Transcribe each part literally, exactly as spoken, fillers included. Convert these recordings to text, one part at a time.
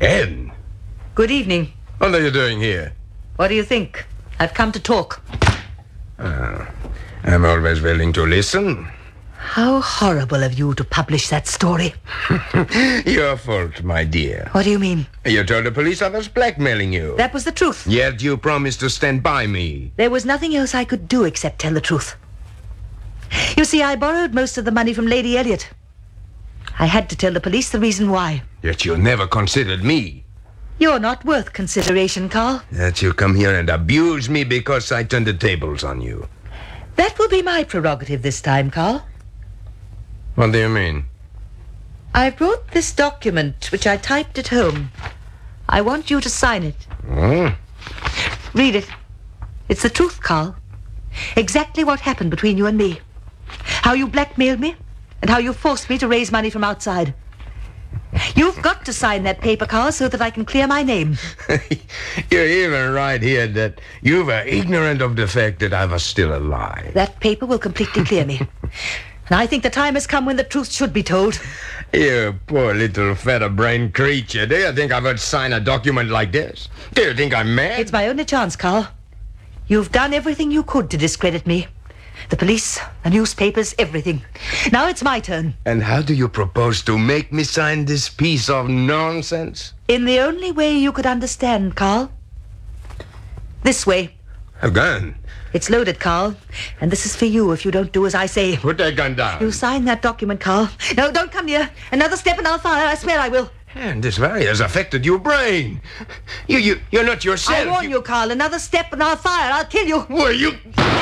Anne? Good evening. What are you doing here? What do you think? I've come to talk. Uh, I'm always willing to listen. How horrible of you to publish that story. Your fault, my dear. What do you mean? You told the police I was blackmailing you. That was the truth. Yet you promised to stand by me. There was nothing else I could do except tell the truth. You see, I borrowed most of the money from Lady Elliot. I had to tell the police the reason why. Yet you never considered me. You're not worth consideration, Carl. That you come here and abuse me because I turned the tables on you. That will be my prerogative this time, Carl. What do you mean? I brought this document, which I typed at home. I want you to sign it. Oh? Read it. It's the truth, Carl. Exactly what happened between you and me. How you blackmailed me, and how you forced me to raise money from outside. You've got to sign that paper, Carl, so that I can clear my name. You're even right here that you were ignorant of the fact that I was still alive. That paper will completely clear me. And I think the time has come when the truth should be told. You poor little feather-brained creature. Do you think I would sign a document like this? Do you think I'm mad? It's my only chance, Carl. You've done everything you could to discredit me. The police, the newspapers, everything. Now it's my turn. And how do you propose to make me sign this piece of nonsense? In the only way you could understand, Carl. This way. A gun? It's loaded, Carl. And this is for you if you don't do as I say. Put that gun down. You sign that document, Carl. No, don't come near. Another step and I'll fire. I swear I will. And this very has affected your brain. You, you, you're not yourself. I warn you, you Carl. Another step and I'll fire. I'll kill you. Will you?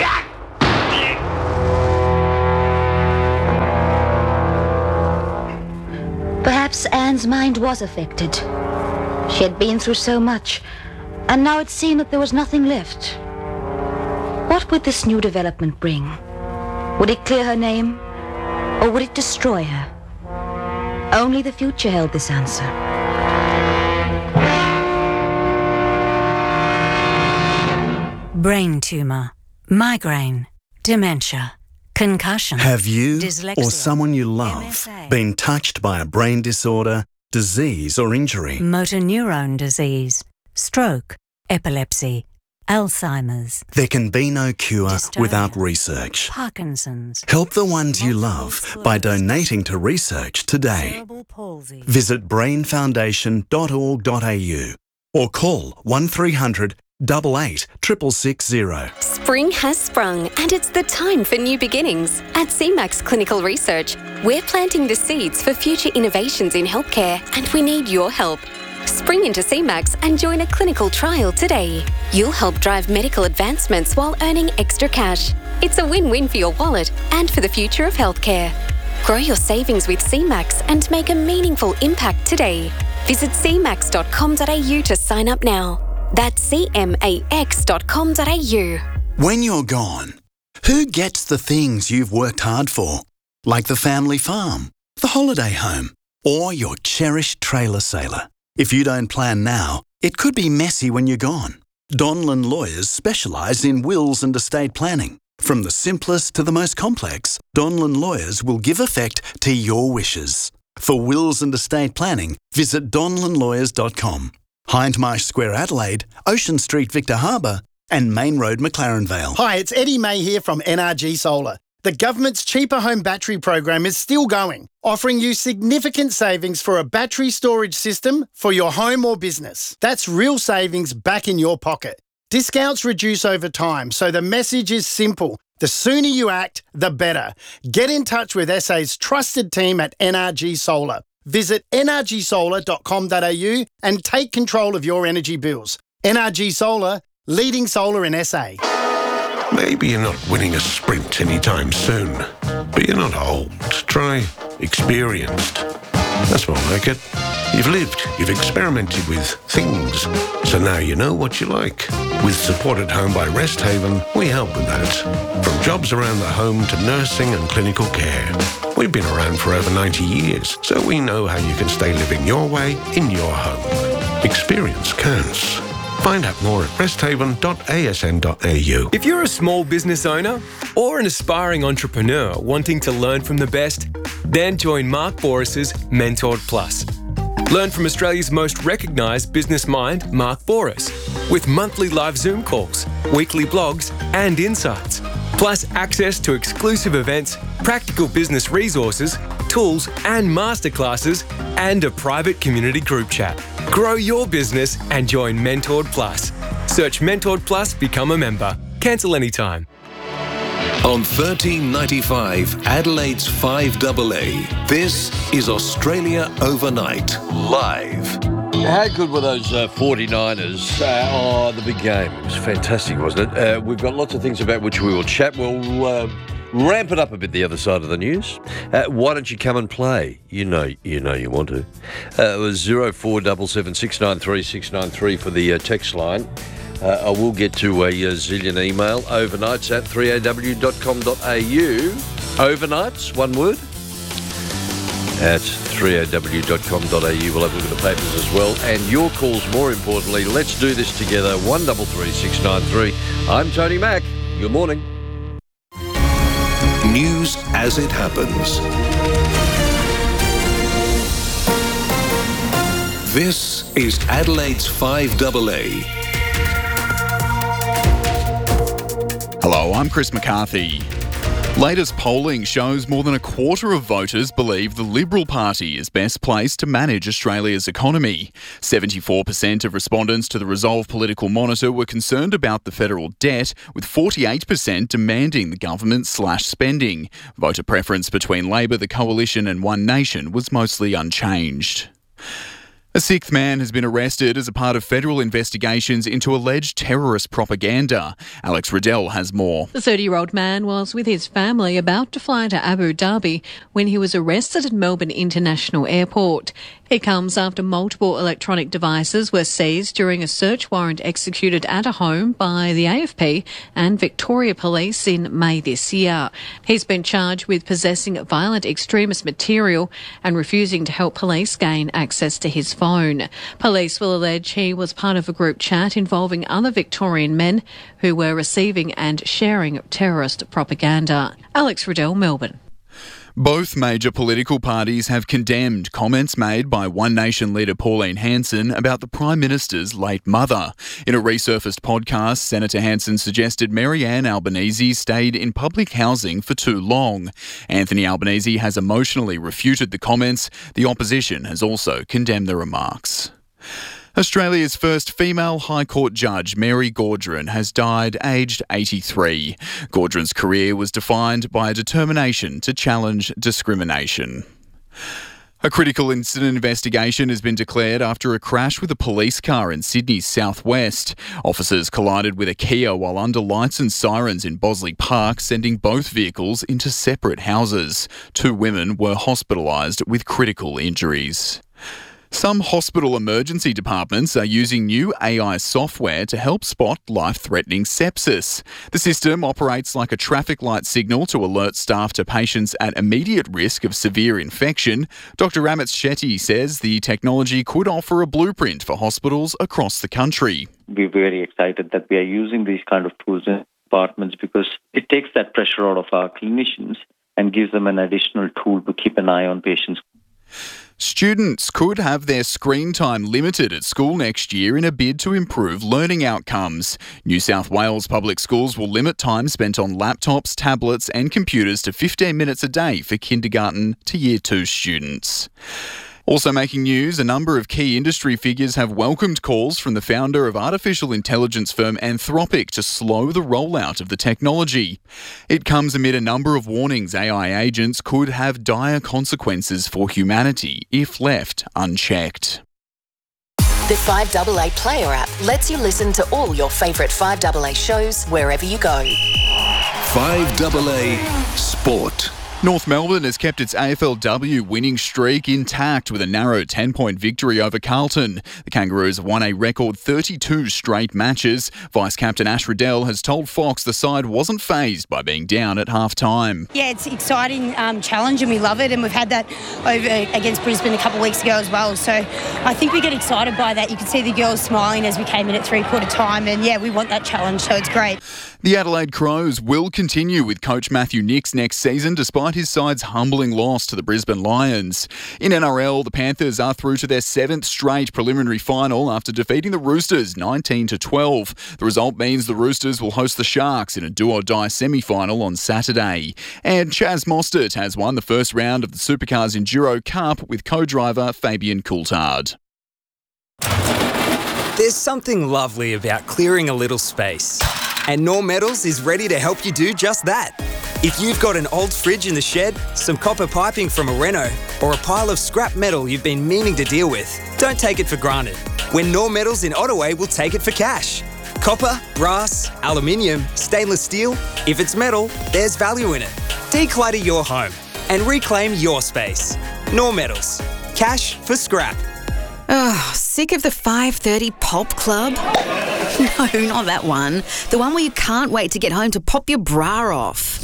Perhaps Anne's mind was affected. She had been through so much, and now it seemed that there was nothing left. What would this new development bring? Would it clear her name, or would it destroy her? Only the future held this answer. Brain tumor, migraine, dementia, concussion. Have you dyslexia, or someone you love M S A, been touched by a brain disorder, disease or injury? motor neurone disease, stroke, epilepsy, Alzheimer's, There can be no cure Dystonia, without research. Parkinson's, Help the ones you love by Multiple donating to research today. cerebral palsy. Visit brain foundation dot org dot a u or call one three hundred, eight eight, six six six zero. Spring has sprung and it's the time for new beginnings. At C MAX Clinical Research, we're planting the seeds for future innovations in healthcare and we need your help. Spring into C MAX and join a clinical trial today. You'll help drive medical advancements while earning extra cash. It's a win-win for your wallet and for the future of healthcare. Grow your savings with C MAX and make a meaningful impact today. Visit c max dot com dot a u to sign up now. That's c max dot com dot a u. When you're gone, who gets the things you've worked hard for? Like the family farm, the holiday home, or your cherished trailer sailor? If you don't plan now, it could be messy when you're gone. Donlan Lawyers specialise in wills and estate planning. From the simplest to the most complex, Donlan Lawyers will give effect to your wishes. For wills and estate planning, visit donlan lawyers dot com. Hindmarsh Square, Adelaide, Ocean Street, Victor Harbour, and Main Road, McLaren Vale. Hi, it's Eddie May here from N R G Solar. The government's Cheaper Home Battery program is still going, offering you significant savings for a battery storage system for your home or business. That's real savings back in your pocket. Discounts reduce over time, so the message is simple. The sooner you act, the better. Get in touch with S A's trusted team at N R G Solar. Visit n r g solar dot com dot a u and take control of your energy bills. N R G Solar, leading solar in S A. Maybe you're not winning a sprint anytime soon, but you're not old. Try experienced. That's more like it. You've lived, you've experimented with things, so now you know what you like. With Support at Home by Rest Haven, we help with that. From jobs around the home to nursing and clinical care. We've been around for over ninety years, so we know how you can stay living your way in your home. Experience counts. Find out more at rest haven dot a s n dot a u. If you're a small business owner or an aspiring entrepreneur wanting to learn from the best, then join Mark Boris's Mentored Plus. Learn from Australia's most recognised business mind, Mark Boris, with monthly live Zoom calls, weekly blogs and insights, plus access to exclusive events, practical business resources, tools and masterclasses, and a private community group chat. Grow your business and join Mentored Plus. Search Mentored Plus, become a member. Cancel anytime. On thirteen ninety-five, Adelaide's five A A, this is Australia Overnight, live. How good were those uh, forty-niners? Uh, oh, the big game. It was fantastic, wasn't it? Uh, we've got lots of things about which we will chat. We'll uh, ramp it up a bit the other side of the news. Uh, why don't you come and play? You know you know you want to. Uh, it was zero four seven seven six nine three six nine three for the uh, text line. Uh, I will get to a, a zillion email. Overnights at three a w dot com dot a u. Overnights, one word, at three a w dot com dot a u. We'll have a look at the papers as well. And your calls, more importantly. Let's do this together. one three three six nine three. I'm Tony Mack. Good morning. News as it happens. This is Adelaide's five A A. Hello, I'm Chris McCarthy. Latest polling shows more than a quarter of voters believe the Liberal Party is best placed to manage Australia's economy. seventy-four percent of respondents to the Resolve Political Monitor were concerned about the federal debt, with forty-eight percent demanding the government slash spending. Voter preference between Labor, the Coalition and One Nation was mostly unchanged. A sixth man has been arrested as a part of federal investigations into alleged terrorist propaganda. Alex Riddell has more. The thirty-year-old man was with his family about to fly to Abu Dhabi when he was arrested at Melbourne International Airport. It comes after multiple electronic devices were seized during a search warrant executed at a home by the A F P and Victoria Police in May this year. He's been charged with possessing violent extremist material and refusing to help police gain access to his phone. Police will allege he was part of a group chat involving other Victorian men who were receiving and sharing terrorist propaganda. Alex Riddell, Melbourne. Both major political parties have condemned comments made by One Nation leader Pauline Hanson about the Prime Minister's late mother. In a resurfaced podcast, Senator Hanson suggested Mary Ann Albanese stayed in public housing for too long. Anthony Albanese has emotionally refuted the comments. The opposition has also condemned the remarks. Australia's first female High Court judge, Mary Gaudron, has died aged eighty-three. Gaudron's career was defined by a determination to challenge discrimination. A critical incident investigation has been declared after a crash with a police car in Sydney's southwest. Officers collided with a Kia while under lights and sirens in Bosley Park, sending both vehicles into separate houses. Two women were hospitalised with critical injuries. Some hospital emergency departments are using new A I software to help spot life-threatening sepsis. The system operates like a traffic light signal to alert staff to patients at immediate risk of severe infection. Doctor Amit Shetty says the technology could offer a blueprint for hospitals across the country. We're very excited that we are using these kind of tools in departments because it takes that pressure out of our clinicians and gives them an additional tool to keep an eye on patients. Students could have their screen time limited at school next year in a bid to improve learning outcomes. New South Wales public schools will limit time spent on laptops, tablets and computers to fifteen minutes a day for kindergarten to year two students. Also making news, a number of key industry figures have welcomed calls from the founder of artificial intelligence firm Anthropic to slow the rollout of the technology. It comes amid a number of warnings A I agents could have dire consequences for humanity if left unchecked. The five A A Player app lets you listen to all your favourite five A A shows wherever you go. five A A Sport. North Melbourne has kept its A F L W winning streak intact with a narrow ten-point victory over Carlton. The Kangaroos have won a record thirty-two straight matches. Vice-Captain Ash Riddell has told Fox the side wasn't fazed by being down at half-time. Yeah, it's an exciting um, challenge and we love it, and we've had that over against Brisbane a couple of weeks ago as well. So I think we get excited by that. You can see the girls smiling as we came in at three-quarter time, and yeah, we want that challenge, so it's great. The Adelaide Crows will continue with coach Matthew Nicks next season despite despite his side's humbling loss to the Brisbane Lions. In N R L, the Panthers are through to their seventh straight preliminary final after defeating the Roosters nineteen to twelve. The result means the Roosters will host the Sharks in a do-or-die semi-final on Saturday. And Chaz Mostert has won the first round of the Supercars Enduro Cup with co-driver Fabian Coulthard. There's something lovely about clearing a little space. And Norm Metals is ready to help you do just that. If you've got an old fridge in the shed, some copper piping from a reno, or a pile of scrap metal you've been meaning to deal with, don't take it for granted. When Norm Metals in Ottaway will take it for cash. Copper, brass, aluminium, stainless steel, if it's metal, there's value in it. Declutter your home and reclaim your space. Norm Metals. Cash for scrap. Oh, sick of the five thirty pop club? No, not that one. The one where you can't wait to get home to pop your bra off.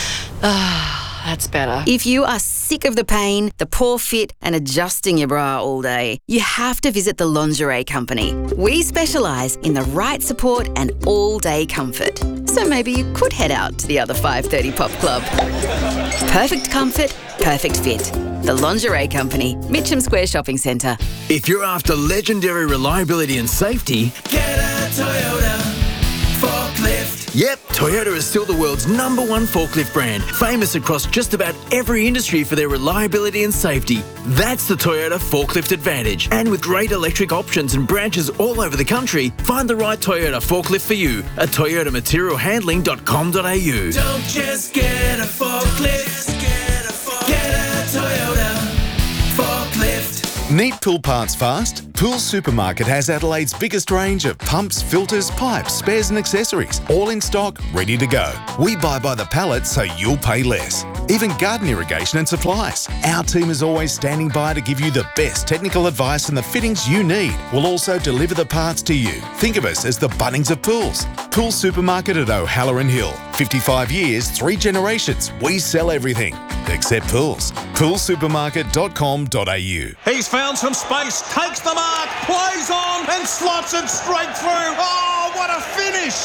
Ah, that's better. If you are sick of the pain, the poor fit and adjusting your bra all day, you have to visit the Lingerie Company. We specialise in the right support and all-day comfort. So maybe you could head out to the other five thirty pop club. Perfect comfort, perfect fit. The Lingerie Company, Mitcham Square Shopping Centre. If you're after legendary reliability and safety, get a Toyota forklift. Yep, Toyota is still the world's number one forklift brand, famous across just about every industry for their reliability and safety. That's the Toyota Forklift Advantage. And with great electric options and branches all over the country, find the right Toyota forklift for you at toyota material handling dot com dot a u. Don't just get a forklift, get a, forklift. Get a Toyota forklift. Need pool parts fast? Pool Supermarket has Adelaide's biggest range of pumps, filters, pipes, spares and accessories, all in stock, ready to go. We buy by the pallet so you'll pay less. Even garden irrigation and supplies. Our team is always standing by to give you the best technical advice and the fittings you need. We'll also deliver the parts to you. Think of us as the Bunnings of pools. Pool Supermarket at O'Halloran Hill. fifty-five years, three generations. We sell everything except pools. pool supermarket dot com dot a u. He's found some space, takes the mark, plays on and slots it straight through. Oh, what a finish!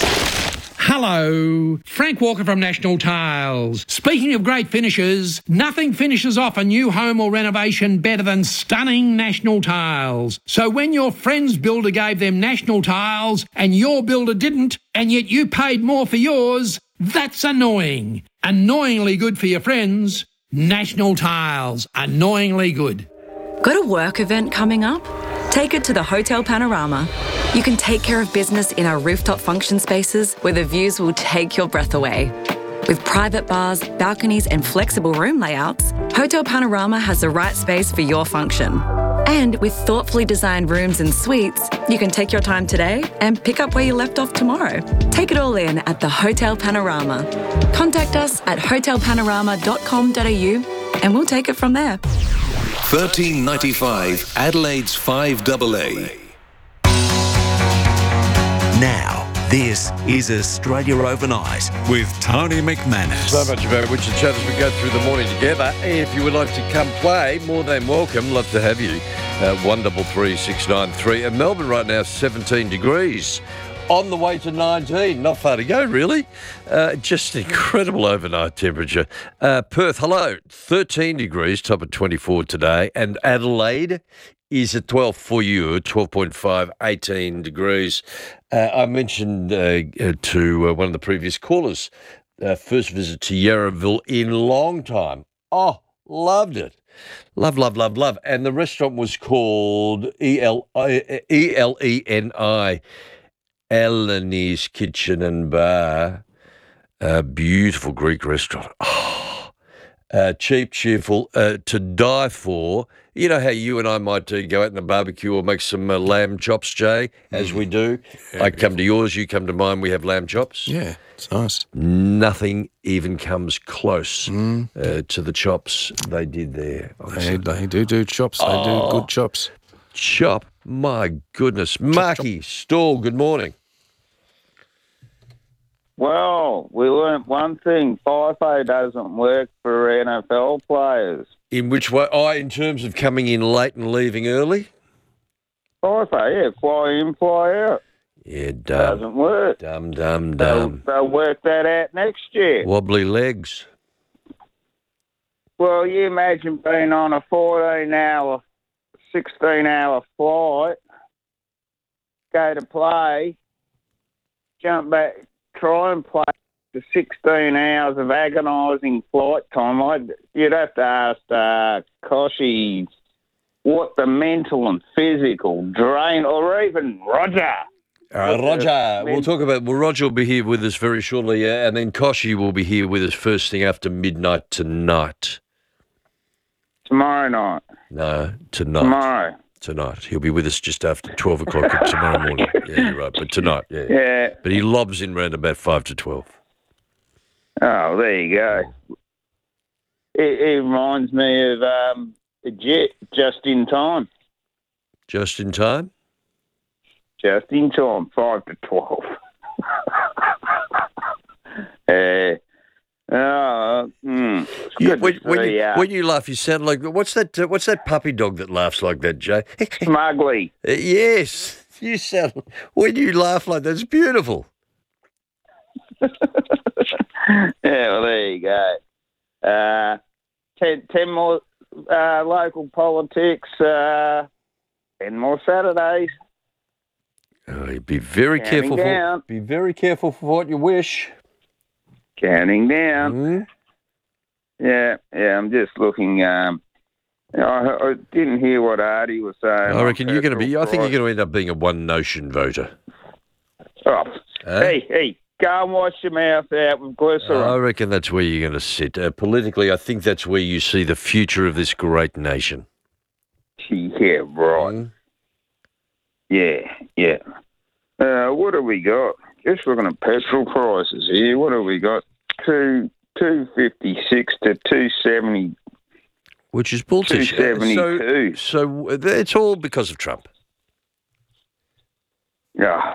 Hello, Frank Walker from National Tiles. Speaking of great finishes, nothing finishes off a new home or renovation better than stunning National Tiles. So when your friend's builder gave them National Tiles and your builder didn't, and yet you paid more for yours, that's annoying. Annoyingly good for your friends. National Tiles. Annoyingly good. Got a work event coming up? Take it to the Hotel Panorama. You can take care of business in our rooftop function spaces where the views will take your breath away. With private bars, balconies and flexible room layouts, Hotel Panorama has the right space for your function. And with thoughtfully designed rooms and suites, you can take your time today and pick up where you left off tomorrow. Take it all in at the Hotel Panorama. Contact us at hotel panorama dot com dot a u and we'll take it from there. thirteen ninety-five Adelaide's five double A. Now, this is Australia Overnight with Tony McManus. So much about which to chat as we go through the morning together. If you would like to come play, more than welcome. Love to have you. Uh, one double three six nine three. And Melbourne right now, seventeen degrees. On the way to nineteen. Not far to go, really. Uh, just an incredible overnight temperature. Uh, Perth, hello. thirteen degrees, top of twenty-four today. And Adelaide is at twelve for you, twelve point five, eighteen degrees. Uh, I mentioned uh, to uh, one of the previous callers, uh, first visit to Yarraville in a long time. Oh, loved it. Love, love, love, love. And the restaurant was called E L E N I, Eleni's Kitchen and Bar. A beautiful Greek restaurant. Oh, uh, cheap, cheerful, uh, to die for. You know how you and I might uh, go out in the barbecue or make some uh, lamb chops, Jay, as mm. we do. Yeah, I come to yours, you come to mine, we have lamb chops. Yeah, it's nice. Nothing even comes close mm. uh, to the chops they did there. They, they do do chops. They oh, do good chops. Chop? My goodness. Chop, Marky chop. Stall, good morning. Well, we learnt one thing. FIFO doesn't work for N F L players. In which way? Oh, in terms of coming in late and leaving early? FIFO, yeah. Fly in, fly out. Yeah, dumb. Doesn't work. Dumb, dumb, dumb. They'll, they'll work that out next year. Wobbly legs. Well, you imagine being on a fourteen-hour, sixteen-hour flight, go to play, jump back, try and play the sixteen hours of agonising flight time. I'd, you'd have to ask uh, Koshy what the mental and physical drain, or even Roger. Uh, Roger, we'll talk about. Well, Roger will be here with us very shortly, uh, and then Koshy will be here with us first thing after midnight tonight. Tomorrow night. No, tonight. Tomorrow. Tonight. He'll be with us just after twelve o'clock tomorrow morning. Yeah, you're right. But tonight, yeah. Yeah. But he lobs in round about five to twelve. Oh, there you go. It, it reminds me of um, the jet, just in time. Just in time? Just in time, five to twelve. uh, oh, mm, it's You- good when, to when see, you, uh, when you laugh, you sound like what's that? Uh, what's that puppy dog that laughs like that, Jay? Smugly. Uh, yes, you sound. When you laugh like that, it's beautiful. Yeah, well, there you go. Uh, ten, ten more uh, local politics, uh, ten more Saturdays. Oh, be very Counting careful. For, down. be very careful for what you wish. Counting down. Mm-hmm. Yeah, yeah, I'm just looking. Um, I, I didn't hear what Artie was saying. I reckon on you're going to be. I think you're petrol going to end up being a one nation voter. price. Oh, hey, hey, go and wash your mouth out with glycerin. I reckon that's where you're going to sit. Uh, politically, I think that's where you see the future of this great nation. Yeah, right. Yeah, yeah. Uh, what have we got? Just looking at petrol prices here. What have we got? Two two fifty six to two seventy. Which is bullshit. Two seventy two. So, so it's all because of Trump. Yeah.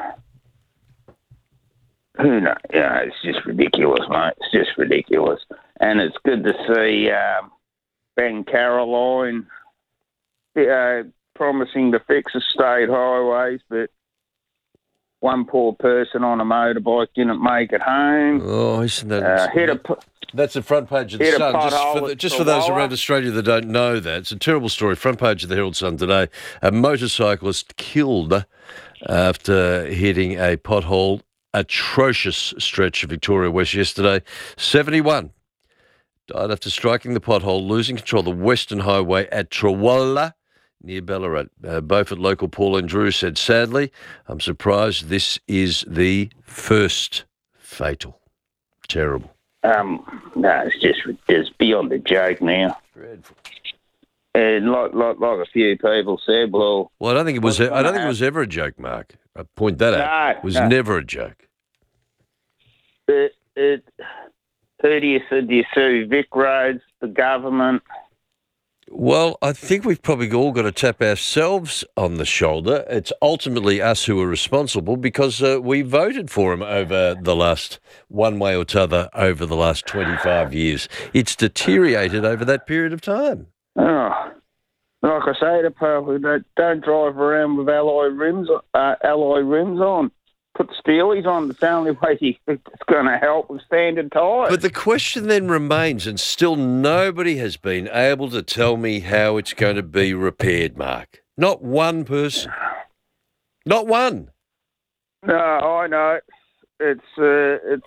Who knows? Yeah, it's just ridiculous, mate. It's just ridiculous. And it's good to see um, Ben Caroline uh, promising to fix the state highways, but one poor person on a motorbike didn't make it home. Oh, isn't that... Uh, hit a... pu- That's the front page of the Hit a Sun. Just pothole for, the, at just for those Chihuahua. around Australia that don't know that, it's a terrible story. Front page of the Herald Sun today. A motorcyclist killed after hitting a pothole. Atrocious stretch of Victoria West yesterday. seventy-one died after striking the pothole, losing control of the Western Highway at Trawalla near Ballarat. Uh, Beaufort local Pauline Drew said, sadly, I'm surprised this is the first fatal. Terrible. Um, no, it's just it's beyond a joke now. Dreadful. And like, like, like a few people said, well... Well, I don't think it was. what's I don't gonna think it was ever a joke, Mark. I point that No, out. It was no. never a joke. It, it, who do you, do you sue? Vic Roads, the government? Well, I think we've probably all got to tap ourselves on the shoulder. It's ultimately us who are responsible because uh, we voted for him over the last, one way or t'other, over the last twenty-five years. It's deteriorated over that period of time. Oh, like I say to people, don't, don't drive around with alloy rims, uh, alloy rims on. Put steelies on. It's the only way you, it's going to help with standard tyres. But the question then remains, and still nobody has been able to tell me how it's going to be repaired, Mark. Not one person. Not one. No, I know. It's uh, it's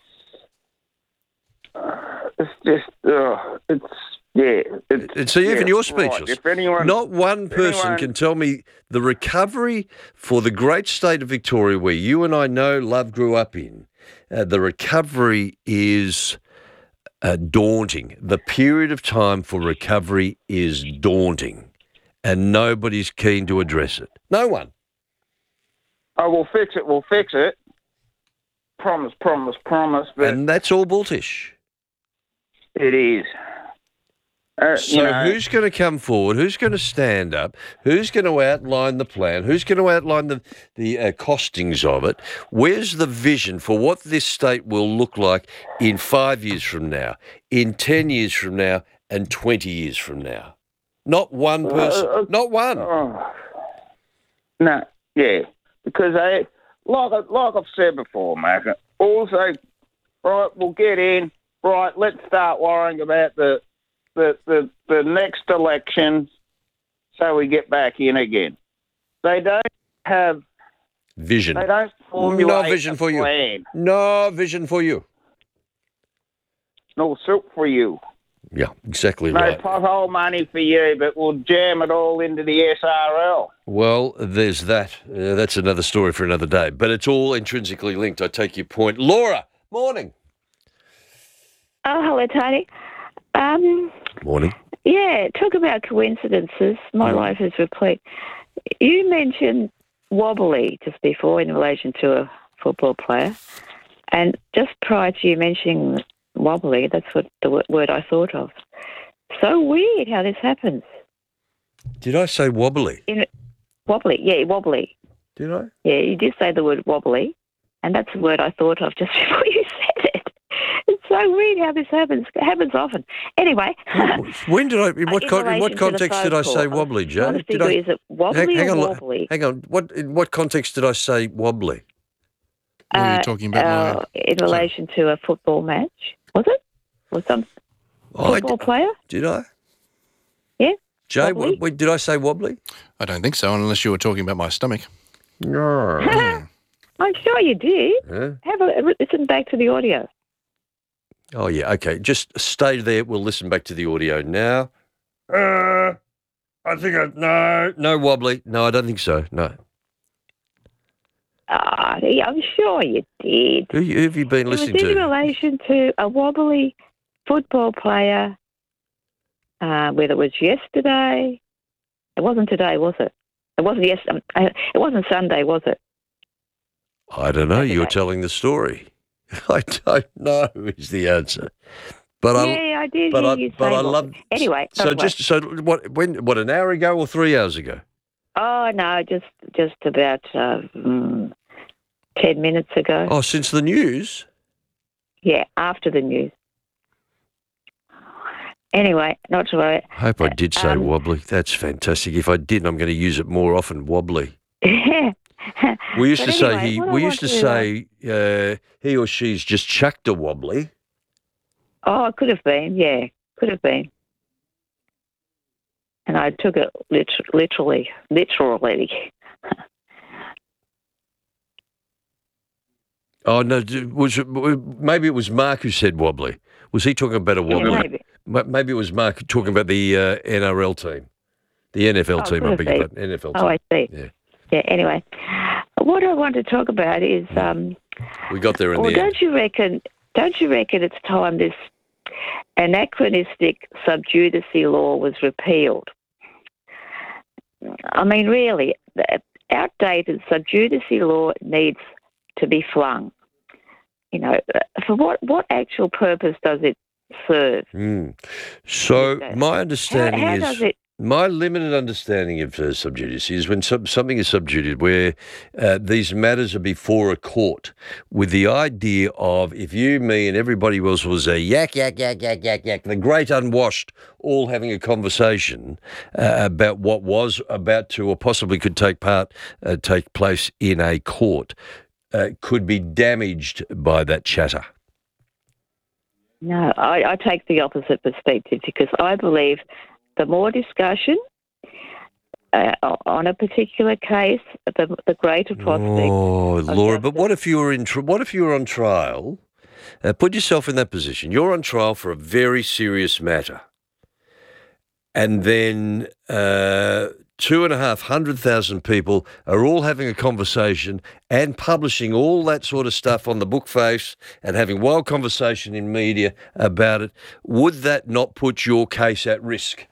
uh, it's just uh, it's yeah. It's, And so even yeah, you're speechless. Right. If anyone, Not one person anyone- can tell me the recovery for the great state of Victoria, where you and I know, love, grew up in, uh, the recovery is uh, daunting. The period of time for recovery is daunting, and nobody's keen to address it. No one. Oh, we'll fix it. We'll fix it. Promise, promise, promise. But And that's all bulltish. it is. Uh, So you know, who's going to come forward? Who's going to stand up? Who's going to outline the plan? Who's going to outline the, the uh, costings of it? Where's the vision for what this state will look like in five years from now, in ten years from now, and twenty years from now? Not one person. Uh, uh, Not one. Oh. No, yeah, because I, like, I- like I've said before, Mac, also, right, we'll get in, right, let's start worrying about the, the, the, the next election so we get back in again. They don't have Vision. They don't formulate No vision a for you. plan. No vision for you. No soup for you. Yeah, exactly No right. pothole money for you, but we'll jam it all into the S R L. Well, there's that. Uh, that's another story for another day. But it's all intrinsically linked. I take your point. Laura, morning. Oh, hello, Tony. Um, Morning. yeah, talk about coincidences. My life is replete. You mentioned wobbly just before in relation to a football player. And just prior to you mentioning wobbly, that's what the w- word I thought of. So weird how this happens. Did I say wobbly? In, wobbly, yeah, wobbly. Did I? Yeah, you did say the word wobbly, and that's the word I thought of just before you said it. It's so weird how this happens. It happens often. Anyway. When did I? In what, In con- in what relation to the context did I phone say call, wobbly, I was Joe? trying to Did figure, I? is it wobbly hang, hang or on, wobbly? Hang on. What? In what context did I say wobbly? What are you talking about, uh, in relation to a football match, was it? Was some Oh, I football player? Did I? Yeah. Jay, Wobbly? what, did I say wobbly? I don't think so, unless you were talking about my stomach. No. I'm sure you did. Yeah. Have a listen back to the audio. Oh, yeah. Okay. Just stay there. We'll listen back to the audio now. Uh, I think I... No. No wobbly. No, I don't think so. No. Ah, yeah, I'm sure you did. Who, who have you been It was listening in to? relation to a wobbly football player, uh, whether it was yesterday. It wasn't today, was it? It wasn't yes. Um, uh, it wasn't Sunday, was it? I don't know. You're telling the story. I don't know is the answer. But I, yeah, I did but hear I, you but say I wobbly. love. Anyway, So not to just so what? When? What? An hour ago or three hours ago? Oh no, just just about uh, mm, ten minutes ago. Oh, since the news. Yeah, after the news. Anyway, not to worry. I hope I did say Um, wobbly. That's fantastic. If I didn't, I'm going to use it more often. Wobbly. We used But to say anyway, he. what I We want used to to, uh, say uh, he or she's just chucked a wobbly. Oh, it could have been, yeah, could have been. And I took it lit- literally, literally. Oh no! d- Was it, maybe it was Mark who said wobbly? Was he talking about a Yeah, wobbly? maybe. Ma- Maybe it was Mark talking about the uh, N R L team, the N F L Oh, team. could I have beg your been. pardon, N F L team. Oh, I see. Yeah, Yeah, anyway. What I want to talk about is, um, we got there in well, the end. don't you reckon, don't you reckon it's time this anachronistic sub judice law was repealed? I mean, really, the outdated sub judice law needs to be flung. You know, for what, what actual purpose does it serve? Mm. So my understanding how, how is does it? my limited understanding of uh, sub judice is when sub, something is sub judice, where uh, these matters are before a court, with the idea of if you, me, and everybody else was a yak, yak, yak, yak, yak, yak, the great unwashed, all having a conversation uh, about what was about to or possibly could take part, uh, take place in a court, uh, could be damaged by that chatter. No, I, I take the opposite perspective because I believe the more discussion uh, on a particular case, the, the greater prospect. Oh, of Laura, but what if you were in? Tri- what if you were on trial? Uh, put yourself in that position. You're on trial for a very serious matter, and then uh, two and a half hundred thousand people are all having a conversation and publishing all that sort of stuff on the book face and having wild conversation in media about it. Would that not put your case at risk?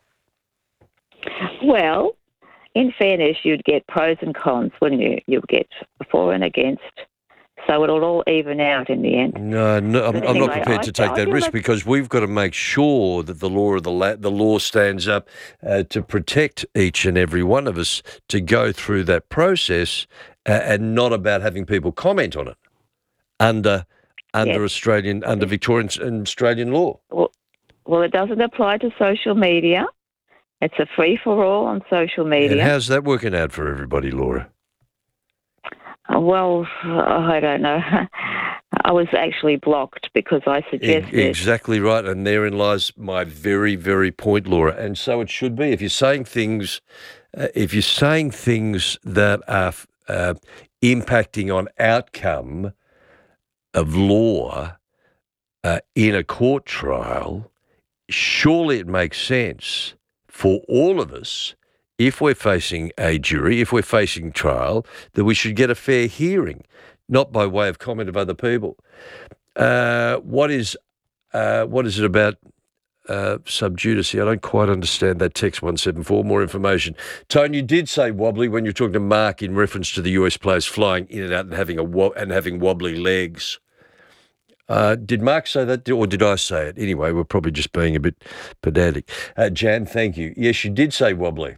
Well, in fairness, you'd get pros and cons, wouldn't you? You'd get for and against. So it'll all even out in the end. No, no, I'm, But I'm not anyway, prepared I- to take I that feel risk like- because we've got to make sure that the law of the la- the law stands up uh, to protect each and every one of us to go through that process, uh, and not about having people comment on it under under Yes. Australian under Victorian and Australian law. Well, well, it doesn't apply to social media. It's a free for all on social And media. how's that working out for everybody, Laura? Oh, well, I don't know. I was actually blocked because I suggested... E- exactly right, and therein lies my very, very point, Laura. And so it should be. If you're saying things, uh, if you're saying things that are uh, impacting on outcome of law uh, in a court trial, surely it makes sense for all of us, if we're facing a jury, if we're facing trial, that we should get a fair hearing, not by way of comment of other people. Uh, what is uh, what is it about uh, sub judice? I don't quite understand that text one seven four. More information. Tone, you did say wobbly when you were talking to Mark in reference to the U S players flying in and out and having a wo- and having wobbly legs. Uh, did Mark say that, or did I say it? Anyway, we're probably just being a bit pedantic. Uh, Jan, thank you. Yes, you did say wobbly.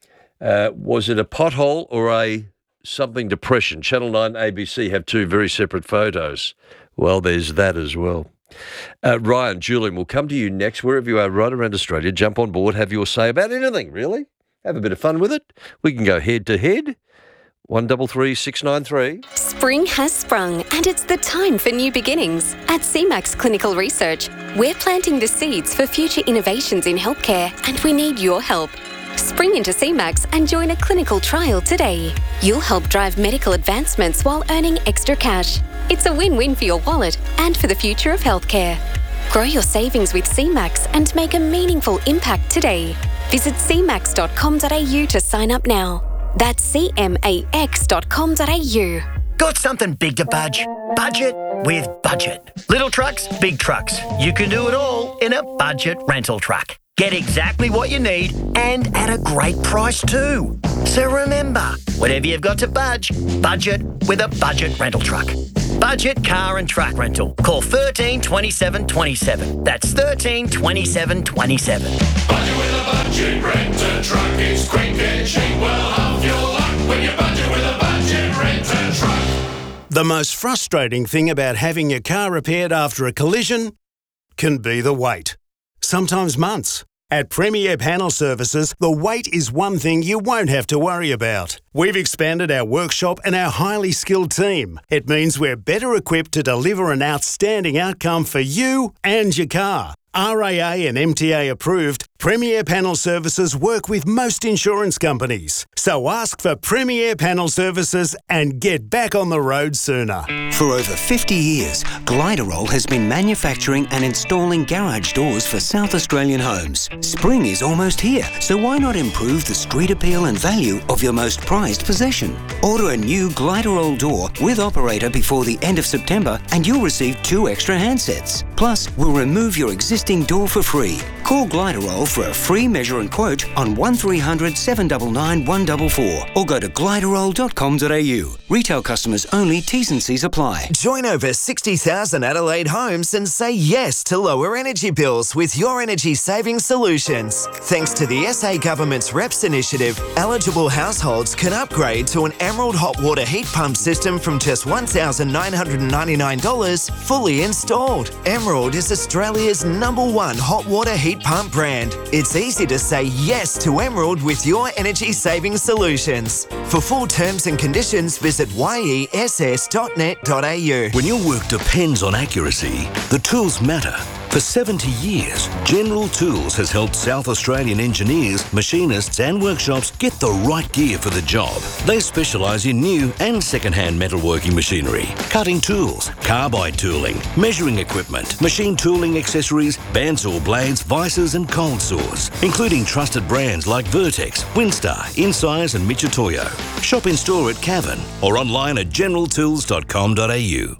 Uh, was it a pothole or a something depression? Channel nine A B C have two very separate photos. Well, there's that as well. Uh, Ryan, Julian, we'll come to you next. Wherever you are right around Australia, jump on board, have your say about anything, really. Have a bit of fun with it. We can go head to head. One double three six nine three. Spring has sprung, and it's the time for new beginnings. At C MAX Clinical Research, we're planting the seeds for future innovations in healthcare, and we need your help. Spring into C MAX and join a clinical trial today. You'll help drive medical advancements while earning extra cash. It's a win-win for your wallet and for the future of healthcare. Grow your savings with C MAX and make a meaningful impact today. Visit c max dot com dot a u to sign up now. That's c max dot com dot a u. Got something big to budge? Budget with Budget. Little trucks, big trucks. You can do it all in a budget rental truck. Get exactly what you need and at a great price too. So remember, whatever you've got to budge, budget with a budget rental truck. Budget car and truck rental. Call thirteen twenty-seven twenty-seven. That's thirteen twenty-seven twenty-seven. Budget with a budget renter truck. It's quick and cheap. Well, half your luck when you budget with a budget renter truck. The most frustrating thing about having your car repaired after a collision can be the wait. Sometimes months. At Premier Panel Services, the wait is one thing you won't have to worry about. We've expanded our workshop and our highly skilled team. It means we're better equipped to deliver an outstanding outcome for you and your car. R A A and M T A approved, Premier Panel Services work with most insurance companies. So ask for Premier Panel Services and get back on the road sooner. For over fifty years, Gliderol has been manufacturing and installing garage doors for South Australian homes. Spring is almost here, so why not improve the street appeal and value of your most prized possession? Order a new Gliderol door with operator before the end of September and you'll receive two extra handsets. Plus, we'll remove your existing door for free. Call Gliderol for a free measure and quote on one three hundred seven nine nine one four four or go to gliderol dot com dot a u. Retail customers only, T's and C's apply. Join over sixty thousand Adelaide homes and say yes to lower energy bills with Your Energy Saving Solutions. Thanks to the S A Government's R E P S initiative, eligible households can upgrade to an Emerald hot water heat pump system from just one thousand nine hundred ninety-nine dollars fully installed. Emerald is Australia's number one hot water heat pump brand. It's easy to say yes to Emerald with Your Energy Saving Solutions. For full terms and conditions, visit y e s s dot net dot a u. When your work depends on accuracy, the tools matter. For seventy years, General Tools has helped South Australian engineers, machinists and workshops get the right gear for the job. They specialise in new and second-hand metalworking machinery, cutting tools, carbide tooling, measuring equipment, machine tooling accessories, bandsaw blades, vices and cold saws, including trusted brands like Vertex, Winstar, Insize and Michitoyo. Shop in store at Cavan or online at general tools dot com dot a u.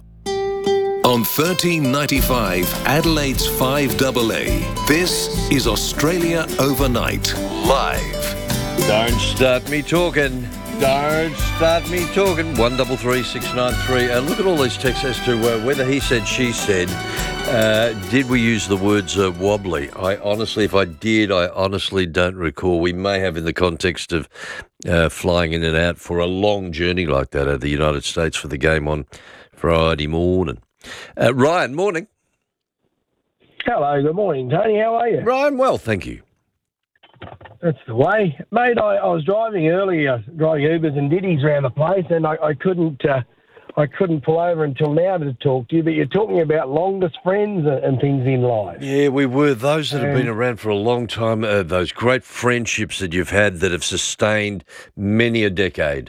On thirteen ninety-five, Adelaide's five A A, this is Australia Overnight, live. Don't start me talking. Don't start me talking. One double three six nine three. Uh, look at all these texts as to uh, whether he said, she said. Uh, did we use the words uh, wobbly? I honestly, if I did, I honestly don't recall. We may have in the context of uh, flying in and out for a long journey like that out of the United States for the game on Friday morning. Uh, Ryan, morning. Hello, good morning, Tony. How are you? Ryan, well, thank you. That's the way. Mate, I, I was driving earlier, driving Ubers and Diddies around the place, and I, I couldn't uh, I couldn't pull over until now to talk to you, but you're talking about longest friends and, and things in life. Yeah, we were. Those that have And- been around for a long time, uh, those great friendships that you've had that have sustained many a decade.